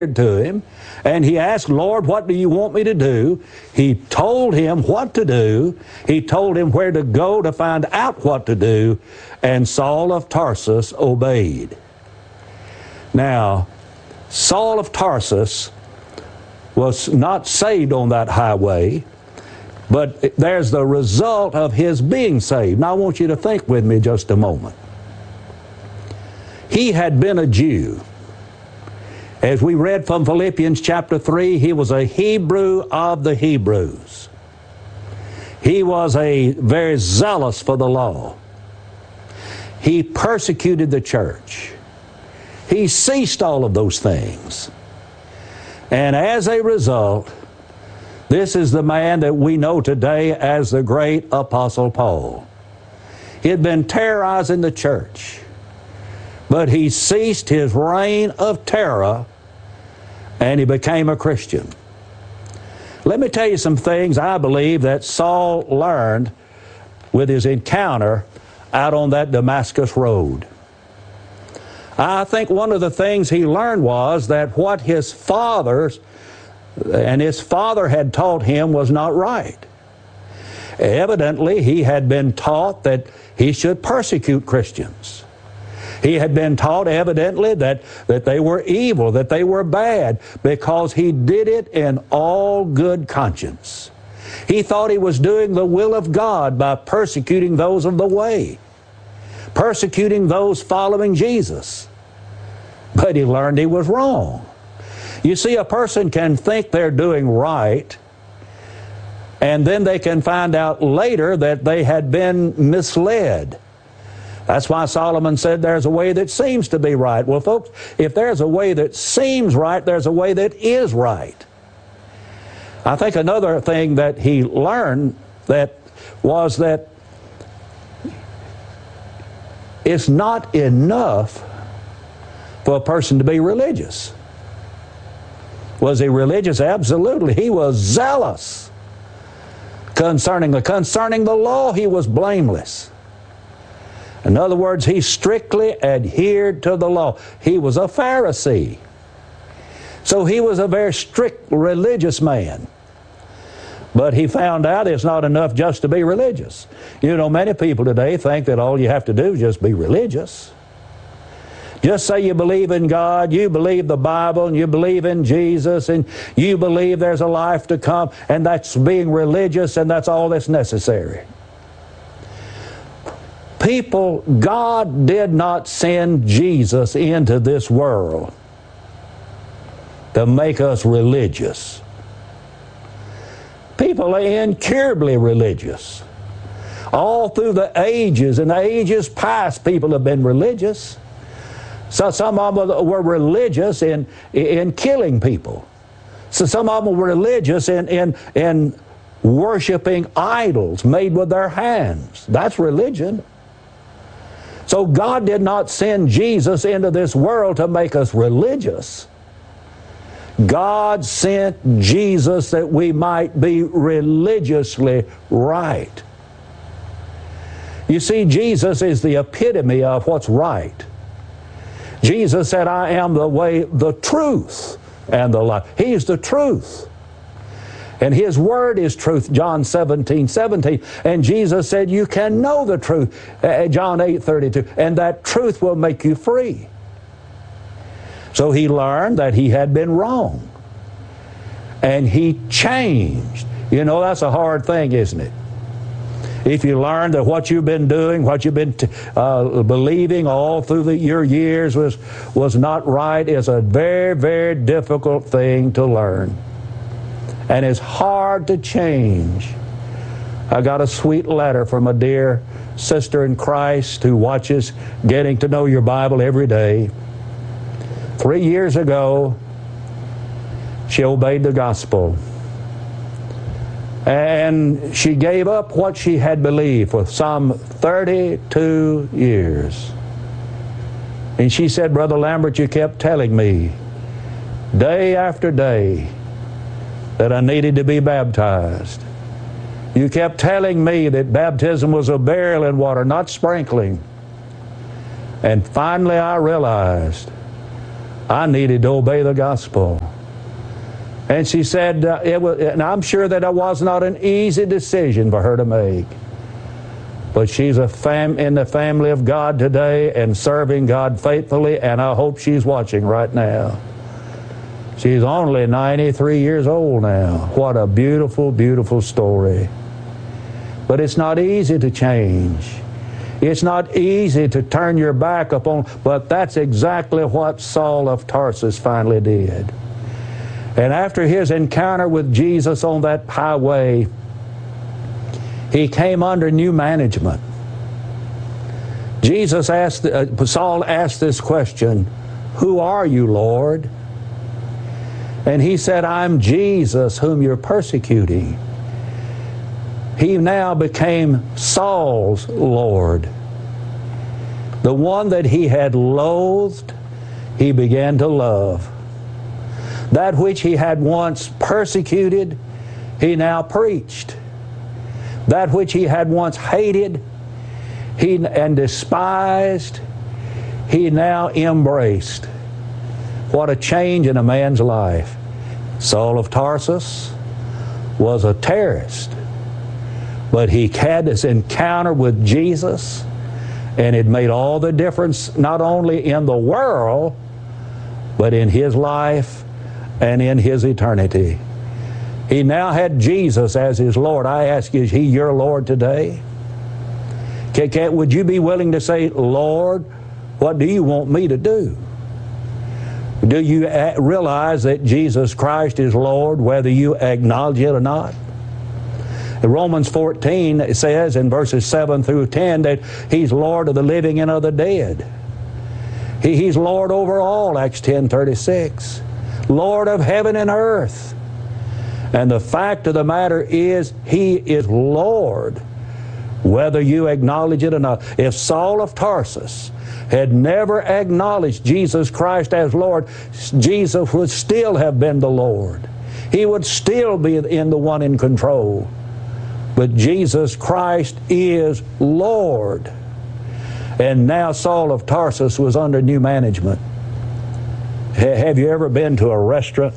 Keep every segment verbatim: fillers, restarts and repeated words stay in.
to him, and he asked, Lord, what do you want me to do? He told him what to do. He told him where to go to find out what to do, and Saul of Tarsus obeyed. Now, Saul of Tarsus was not saved on that highway, but there's the result of his being saved. Now, I want you to think with me just a moment. He had been a Jew. As we read from Philippians chapter three, he was a Hebrew of the Hebrews. He was a very zealous for the law. He persecuted the church. He ceased all of those things. And as a result, this is the man that we know today as the great Apostle Paul. He had been terrorizing the church, but he ceased his reign of terror and he became a Christian. Let me tell you some things I believe that Saul learned with his encounter out on that Damascus road. I think one of the things he learned was that what his fathers and his father had taught him was not right. Evidently, he had been taught that he should persecute Christians. He had been taught, evidently, that, that they were evil, that they were bad, because he did it in all good conscience. He thought he was doing the will of God by persecuting those of the way, persecuting those following Jesus. But he learned he was wrong. You see, a person can think they're doing right, and then they can find out later that they had been misled. That's why Solomon said there's a way that seems to be right. Well, folks, if there's a way that seems right, there's a way that is right. I think another thing that he learned that was that it's not enough for a person to be religious. Was he religious? Absolutely. He was zealous concerning the, concerning the law. He was blameless. In other words, he strictly adhered to the law. He was a Pharisee. So he was a very strict religious man. But he found out it's not enough just to be religious. You know, many people today think that all you have to do is just be religious. Just say you believe in God, you believe the Bible, and you believe in Jesus, and you believe there's a life to come, and that's being religious, and that's all that's necessary. People, God did not send Jesus into this world to make us religious. People are incurably religious. All through the ages and the ages past, people have been religious. So some of them were religious in, in killing people. So some of them were religious in, in, in worshiping idols made with their hands. That's religion. So God did not send Jesus into this world to make us religious. God sent Jesus that we might be religiously right. You see, Jesus is the epitome of what's right. Jesus said, I am the way, the truth, and the life. He's the truth. And His Word is truth, John seventeen seventeen. And Jesus said, you can know the truth, John eight thirty-two, and that truth will make you free. So he learned that he had been wrong. And he changed. You know, that's a hard thing, isn't it? If you learn that what you've been doing, what you've been uh, believing all through the, your years was, was not right, is a very, very difficult thing to learn. And it's hard to change. I got a sweet letter from a dear sister in Christ who watches Getting to Know Your Bible every day. Three years ago, she obeyed the gospel. And she gave up what she had believed for some thirty-two years. And she said, Brother Lambert, you kept telling me day after day that I needed to be baptized. You kept telling me that baptism was a burial in water, not sprinkling. And finally I realized I needed to obey the gospel. And she said, uh, it was, and I'm sure that it was not an easy decision for her to make. But she's a fam in the family of God today and serving God faithfully, and I hope she's watching right now. She's only ninety-three years old now. What a beautiful, beautiful story. But it's not easy to change. It's not easy to turn your back upon, but that's exactly what Saul of Tarsus finally did. And after his encounter with Jesus on that highway, he came under new management. Jesus asked, uh, Saul asked this question, "Who are you, Lord?" And he said, "I'm Jesus whom you're persecuting." He now became Saul's Lord. The one that he had loathed, he began to love. That which he had once persecuted, he now preached. That which he had once hated he and despised, he now embraced. What a change in a man's life. Saul of Tarsus was a terrorist, but he had this encounter with Jesus, and it made all the difference not only in the world, but in his life and in his eternity. He now had Jesus as his Lord. I ask you, is he your Lord today? Can, can, would you be willing to say, "Lord, what do you want me to do?" Do you realize that Jesus Christ is Lord, whether you acknowledge it or not? In Romans fourteen, it says in verses seven through ten that he's Lord of the living and of the dead. He, he's Lord over all, Acts ten thirty-six. Lord of heaven and earth. And the fact of the matter is, he is Lord, whether you acknowledge it or not. If Saul of Tarsus had never acknowledged Jesus Christ as Lord, Jesus would still have been the Lord. He would still be in the one in control. But Jesus Christ is Lord. And now Saul of Tarsus was under new management. Have you ever been to a restaurant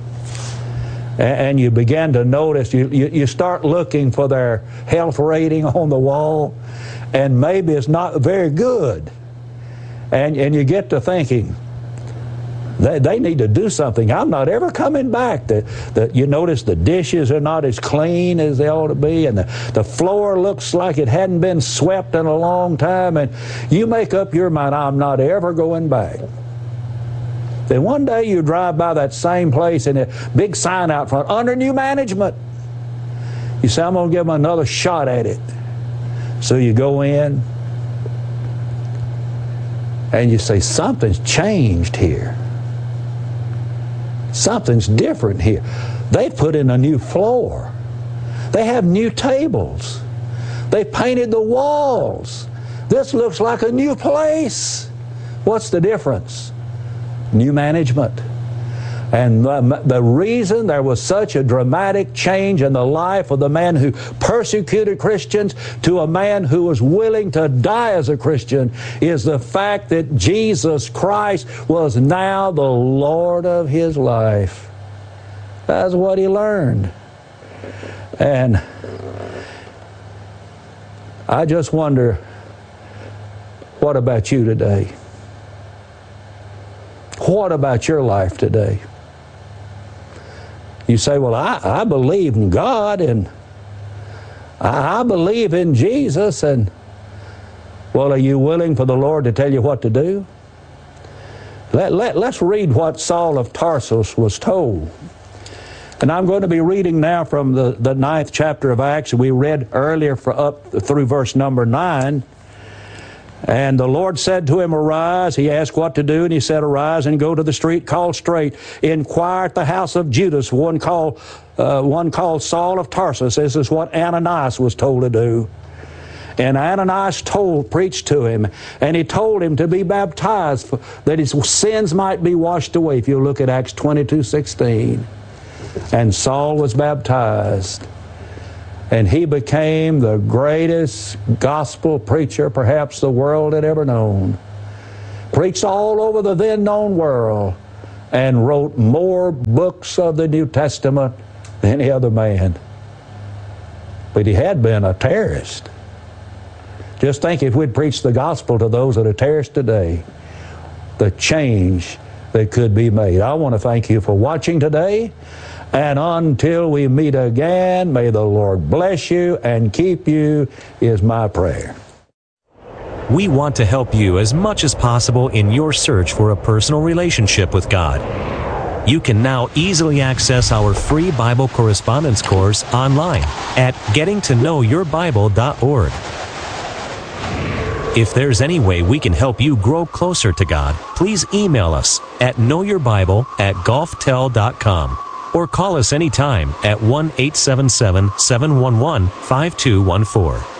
and you begin to notice, you, you, you start looking for their health rating on the wall, and maybe it's not very good. And, and you get to thinking, they, they need to do something. I'm not ever coming back. The, the, you notice the dishes are not as clean as they ought to be, and the, the floor looks like it hadn't been swept in a long time, and you make up your mind, I'm not ever going back. Then one day you drive by that same place and a big sign out front, under new management. You say, I'm going to give them another shot at it. So you go in and you say, something's changed here. Something's different here. They've put in a new floor. They have new tables. They painted the walls. This looks like a new place. What's the difference? New management. And the, the reason there was such a dramatic change in the life of the man who persecuted Christians to a man who was willing to die as a Christian is the fact that Jesus Christ was now the Lord of his life. That's what he learned. And I just wonder, what about you today? What about your life today? You say, well, I, I believe in God, and I, I believe in Jesus, and, well, are you willing for the Lord to tell you what to do? Let, let, let's read what Saul of Tarsus was told. And I'm going to be reading now from the, the ninth chapter of Acts. We read earlier for up through verse number nine. And the Lord said to him, arise. He asked what to do, and he said, arise and go to the street called Straight. Inquire at the house of Judas, one called, uh, one called Saul of Tarsus. This is what Ananias was told to do. And Ananias told, preached to him, and he told him to be baptized, for, that his sins might be washed away. If you look at Acts twenty-two sixteen. And Saul was baptized. And he became the greatest gospel preacher perhaps the world had ever known. Preached all over the then known world. and wrote more books of the New Testament than any other man. But he had been a terrorist. Just think if we'd preached the gospel to those that are terrorists today, the change that could be made. I want to thank you for watching today. And until we meet again, may the Lord bless you and keep you, is my prayer. We want to help you as much as possible in your search for a personal relationship with God. You can now easily access our free Bible correspondence course online at getting to know your bible dot org. If there's any way we can help you grow closer to God, please email us at knowyourbible at golftel dot com or call us anytime at one eight seven seven, seven one one, five two one four.